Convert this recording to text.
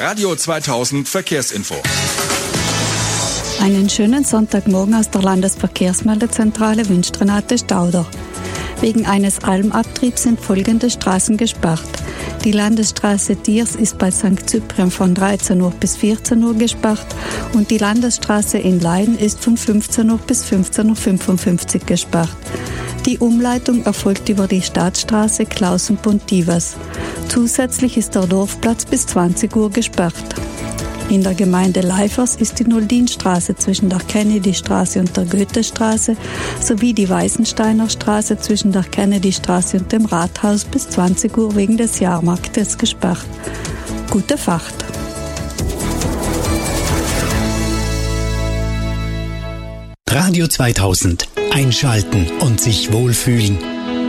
Radio 2000 Verkehrsinfo. Einen schönen Sonntagmorgen aus der Landesverkehrsmeldezentrale wünscht Renate Stauder. Wegen eines Almabtriebs sind folgende Straßen gesperrt. Die Landesstraße Diers ist bei St. Cyprien von 13 Uhr bis 14 Uhr gesperrt und die Landesstraße in Leiden ist von 15 Uhr bis 15.55 Uhr gesperrt. Die Umleitung erfolgt über die Staatsstraße Klausenbund-Dievers. Zusätzlich ist der Dorfplatz bis 20 Uhr gesperrt. In der Gemeinde Leifers ist die Nuldinstraße zwischen der Kennedystraße und der Goethestraße sowie die Weißensteiner Straße zwischen der Kennedystraße und dem Rathaus bis 20 Uhr wegen des Jahrmarktes gesperrt. Gute Fahrt! Radio 2000. Einschalten und sich wohlfühlen.